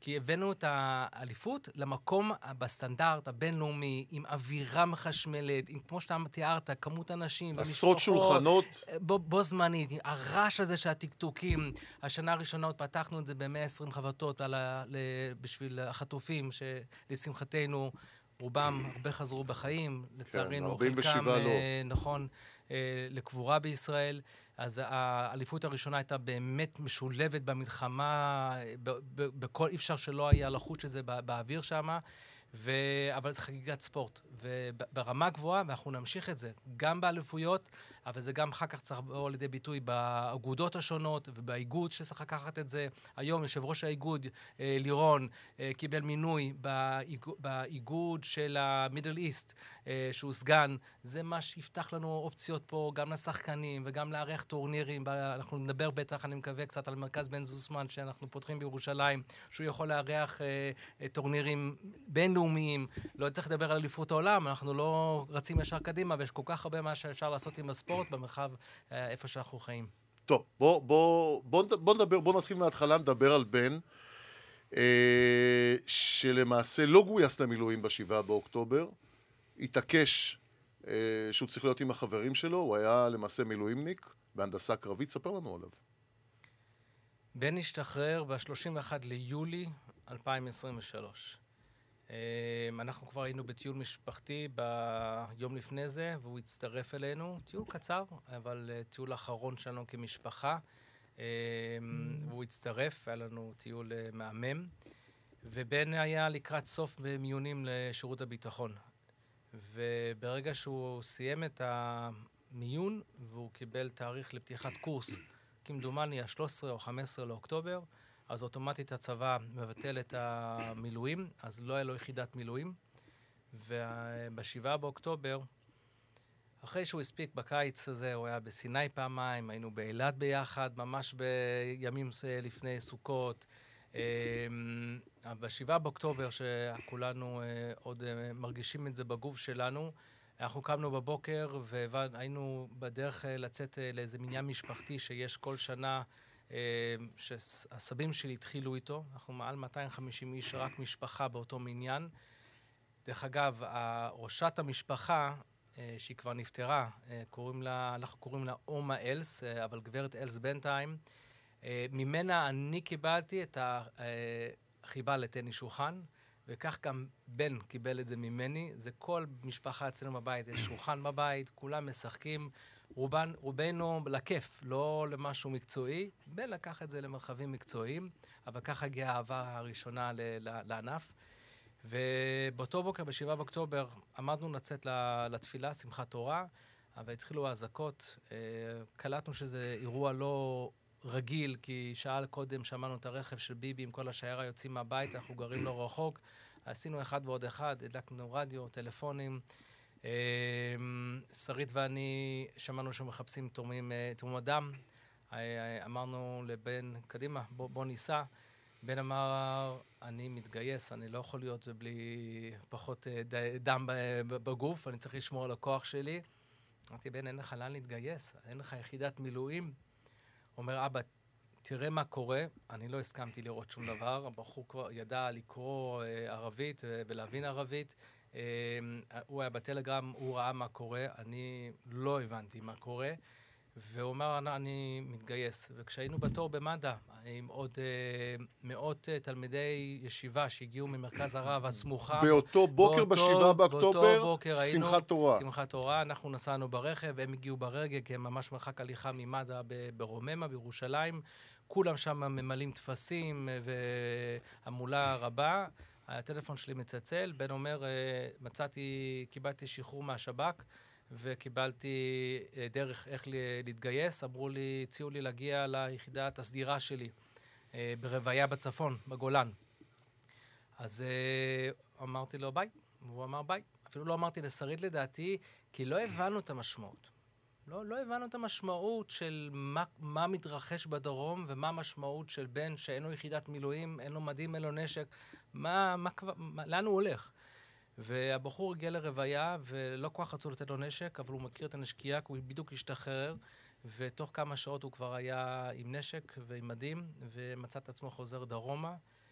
כי הבאנו את האליפות למקום בסטנדרט הבינלאומי, עם אווירה מחשמלת, עם, כמו שאתה תיארת, כמות אנשים, עשרות שולחנות. בו זמנית, הרעש הזה של הטקטוקים. השנה הראשונה עוד פתחנו את זה ב-120 חבטות בשביל החטופים, שלשמחתנו רובם הרבה חזרו בחיים, לצערנו, חלקם, נכון, לקבורה בישראל. אז האליפות הראשונה הייתה באמת משולבת במלחמה, בכל אי אפשר שלא היה לחוץ שזה באוויר שם, אבל זה חגיגת ספורט, וברמה גבוהה, ואנחנו נמשיך את זה, גם באליפויות, אבל זה גם אחר כך צריך לבוא לידי ביטוי באגודות השונות, ובאיגוד שצריך לקחת את זה. היום יושב ראש האיגוד, לירון, קיבל מינוי באיגוד של המידל איסט, שהוא סגן. זה מה שיפתח לנו אופציות פה, גם לשחקנים, וגם לארח טורנירים. אנחנו נדבר בטח, אני מקווה, קצת על מרכז בן זוסמן, שאנחנו פותחים בירושלים, שהוא יכול לארח טורנירים בינלאומיים. לא צריך לדבר על אליפות העולם, אנחנו לא רצים ישר קדימה, ויש כל כך הרבה מה שאפשר לעשות עם הספורט במרחב איפה שאנחנו חיים. טוב, בוא נתחיל מההתחלה, נדבר על בן, שלמעשה לא גויס למילואים ב7 באוקטובר, התעקש שהוא צריך להיות עם החברים שלו, הוא היה למעשה מילואימניק בהנדסה קרבית, ספר לנו עליו. בן השתחרר ב-31 ליולי 2023. אנחנו כבר היינו בטיול משפחתי ביום לפני זה, והוא הצטרף אלינו. טיול קצר, אבל טיול אחרון שלנו כמשפחה. והוא הצטרף, היה לנו טיול מהמם. ובן היה לקראת סוף במיונים לשירות הביטחון. וברגע שהוא סיים את המיון, והוא קיבל תאריך לפתיחת קורס, כמדומני ה-13 או 15 לאוקטובר, אז אוטומטית הצבא מבטל את המילואים, אז לא היה לו יחידת מילואים. וב7 באוקטובר, אחרי שהוא הספיק בקיץ הזה, הוא היה בסיני פעמיים, היינו באילת ביחד, ממש בימים לפני סוכות. ב7 באוקטובר, שכולנו עוד מרגישים את זה בגוף שלנו, אנחנו קמנו בבוקר והיינו בדרך לצאת לאיזה מניין משפחתי שיש כל שנה, שהסבים שלי התחילו איתו. אנחנו מעל 250 איש, רק משפחה באותו מניין. דרך אגב, ראשת המשפחה, שהיא כבר נפטרה, אנחנו קוראים לה אומה אלס, אבל גברת אלס בינתיים, ממנה אני קיבלתי את החיבה לטניס שולחן, וכך גם בן קיבל את זה ממני. זה כל משפחה אצלנו בבית, יש שולחן בבית, כולם משחקים, רובנו לכיף, לא למשהו מקצועי. בן לקח את זה למרחבים מקצועיים, אבל ככה הגיעה האהבה הראשונה לענף. ובאותו בוקר, ב7 באוקטובר, עמדנו לצאת לתפילה, שמחת תורה, אבל התחילו האזעקות. קלטנו שזה אירוע לא רגיל, כי שעה קודם שמענו את הרכב של ביבי עם כל השיירה יוצאים מהבית, אנחנו גרים לא רחוק. עשינו אחד ועוד אחד, הדלקנו רדיו, טלפונים. שרית ואני שמענו שמחפשים תורמי דם. אמרנו לבן, קדימה, בוא ניסע. בן אמר, אני מתגייס, אני לא יכול להיות בלי פחות דם בגוף, אני צריך לשמור על הכוח שלי. אמרתי, בן, אין לך לאן להתגייס, אין לך יחידת מילואים. אומר, אבא, תראה מה קורה. אני לא הסכמתי לראות שום דבר, הבחור כבר ידע לקרוא ערבית ולהבין ערבית. הוא היה בטלגרם, הוא ראה מה קורה, אני לא הבנתי מה קורה. והוא אמר, אני מתגייס. וכשהיינו בתור במד"א, עם עוד מאות תלמידי ישיבה שהגיעו ממרכז הרב הסמוכה. באותו בוקר, ב7 באוקטובר, שמחת תורה. שמחת תורה, אנחנו נסענו ברכב, הם הגיעו ברגל, כי הם ממש מרחק הליכה ממד"א ברוממה, בירושלים. כולם שם ממלאים תפסים והמולה רבה. הטלפון שלי מצלצל, בן אומר, קיבלתי שחרור מהשב"כ, וקיבלתי דרך איך להתגייס. אמרו לי, הציעו לי להגיע ליחידת הסדירה שלי, ברוויה בצפון, בגולן. אז אמרתי לו ביי, והוא אמר ביי. אפילו לא אמרתי לשרית לדעתי, כי לא הבנו את המשמעות. לא הבנו את המשמעות של מה מתרחש בדרום, ומה המשמעות של בן שאין לו יחידת מילואים, אין לו מדים, אין לו נשק, לאן הוא הולך. והבחור הגיע לרוויה, ולא כל כך רצו לתת לו נשק, אבל הוא מכיר את הנשקייה, כי הוא בדיוק השתחרר, ותוך כמה שעות הוא כבר היה עם נשק ועם מדים, ומצא את עצמו חוזר דרומה.